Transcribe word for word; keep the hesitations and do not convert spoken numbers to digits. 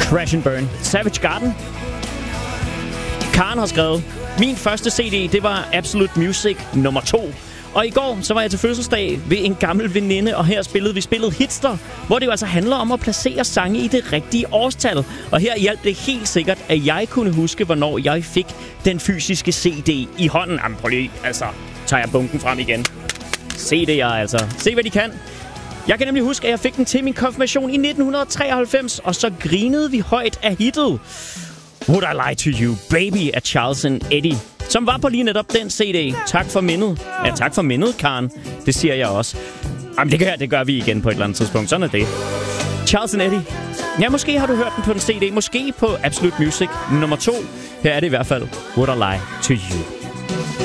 Crash and Burn. Savage Garden. Karen har skrevet: min første C D, det var Absolute Music nummer to. Og i går, så var jeg til fødselsdag ved en gammel veninde, og her spillede vi spillet Hitster, hvor det jo altså handler om at placere sange i det rigtige årstal. Og her hjalp det helt sikkert, at jeg kunne huske, hvornår jeg fik den fysiske C D i hånden. Jamen, prøv lige, altså, tager jeg bunken frem igen. C D'er altså. Se, hvad de kan. Jeg kan nemlig huske, at jeg fik den til min konfirmation i nitten treoghalvfems, og så grinede vi højt af hittet Would I Lie to You, Baby af Charles and Eddie, som var på lige netop den C D. Tak for mindet. Ja, tak for mindet, Karen. Det siger jeg også. Jamen, det gør, det gør vi igen på et eller andet tidspunkt. Sådan er det. Charles and Eddie. Ja, måske har du hørt den på en C D. Måske på Absolute Music nummer to. Her er det i hvert fald Would I Lie to You.